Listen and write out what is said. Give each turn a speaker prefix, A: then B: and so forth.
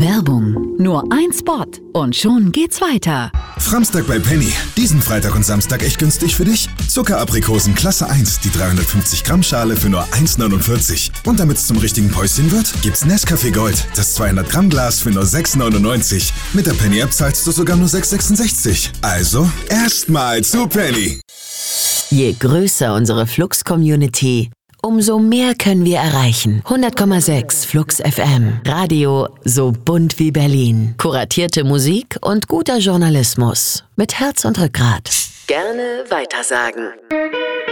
A: Werbung. Nur ein Spot und schon geht's weiter.
B: Framstag bei Penny. Diesen Freitag und Samstag echt günstig für dich? Zuckeraprikosen Klasse 1, die 350 Gramm Schale für nur 1,49. Und damit es zum richtigen Päuschen wird, gibt's Nescafé Gold, das 200 Gramm Glas für nur 6,99. Mit der Penny App zahlst du sogar nur 6,66. Also, erstmal zu Penny.
C: Je größer unsere Flux-Community, umso mehr können wir erreichen. 100,6 Flux FM. Radio so bunt wie Berlin. Kuratierte Musik und guter Journalismus. Mit Herz und Rückgrat. Gerne weitersagen.